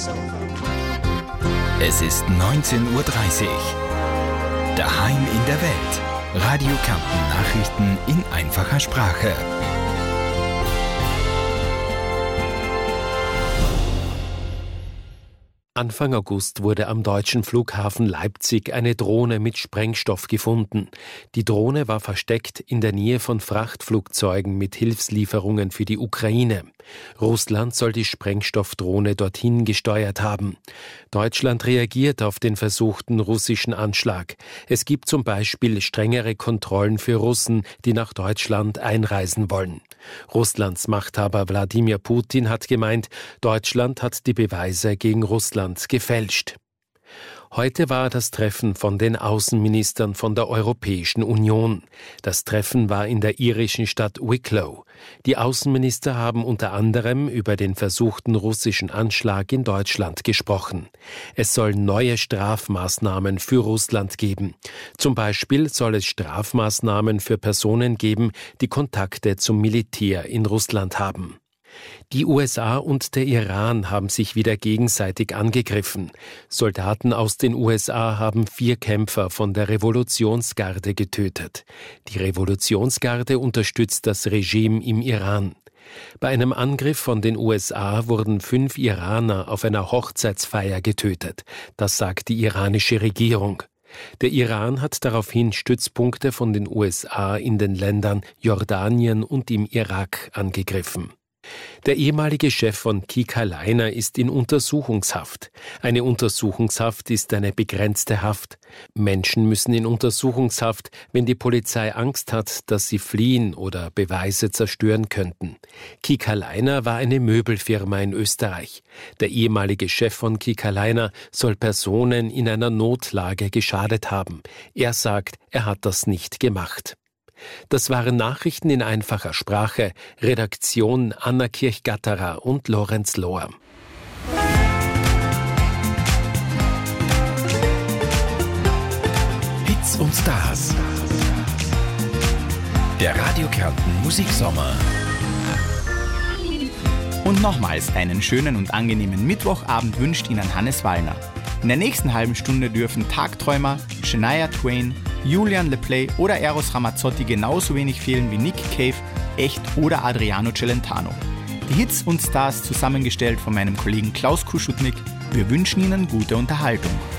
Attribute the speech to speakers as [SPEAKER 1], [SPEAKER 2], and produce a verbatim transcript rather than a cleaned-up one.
[SPEAKER 1] Es ist neunzehn Uhr dreißig. Daheim in der Welt. Radio Kärnten Nachrichten in einfacher Sprache.
[SPEAKER 2] Anfang August wurde am deutschen Flughafen Leipzig eine Drohne mit Sprengstoff gefunden. Die Drohne war versteckt in der Nähe von Frachtflugzeugen mit Hilfslieferungen für die Ukraine. Russland soll die Sprengstoffdrohne dorthin gesteuert haben. Deutschland reagiert auf den versuchten russischen Anschlag. Es gibt zum Beispiel strengere Kontrollen für Russen, die nach Deutschland einreisen wollen. Russlands Machthaber Wladimir Putin hat gemeint, Deutschland hat die Beweise gegen Russland gefälscht. Heute war das Treffen von den Außenministern von der Europäischen Union. Das Treffen war in der irischen Stadt Wicklow. Die Außenminister haben unter anderem über den versuchten russischen Anschlag in Deutschland gesprochen. Es soll neue Strafmaßnahmen für Russland geben. Zum Beispiel soll es Strafmaßnahmen für Personen geben, die Kontakte zum Militär in Russland haben. Die U S A und der Iran haben sich wieder gegenseitig angegriffen. Soldaten aus den U S A haben vier Kämpfer von der Revolutionsgarde getötet. Die Revolutionsgarde unterstützt das Regime im Iran. Bei einem Angriff von den U S A wurden fünf Iraner auf einer Hochzeitsfeier getötet. Das sagt die iranische Regierung. Der Iran hat daraufhin Stützpunkte von den U S A in den Ländern Jordanien und im Irak angegriffen. Der ehemalige Chef von Kika Liner ist in Untersuchungshaft. Eine Untersuchungshaft ist eine begrenzte Haft. Menschen müssen in Untersuchungshaft, wenn die Polizei Angst hat, dass sie fliehen oder Beweise zerstören könnten. Kika Liner war eine Möbelfirma in Österreich. Der ehemalige Chef von Kika Liner soll Personen in einer Notlage geschadet haben. Er sagt, er hat das nicht gemacht. Das waren Nachrichten in einfacher Sprache. Redaktion Anna Kirchgatterer und Lorenz Lohr.
[SPEAKER 1] Hits und Stars. Der Radio Kärnten Musiksommer.
[SPEAKER 3] Und nochmals einen schönen und angenehmen Mittwochabend wünscht Ihnen Hannes Wallner. In der nächsten halben Stunde dürfen Tagträumer, Shania Twain, Julian LePlay oder Eros Ramazzotti genauso wenig fehlen wie Nick Cave, Echt oder Adriano Celentano. Die Hits und Stars zusammengestellt von meinem Kollegen Klaus Kuschutnik. Wir wünschen Ihnen gute Unterhaltung.